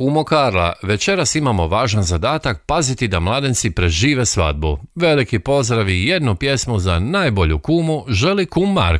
kumo Karla, večeras imamo važan zadatak paziti da mladenci prežive svadbu. Veliki pozdrav i jednu pjesmu za najbolju kumu želi kum Marko.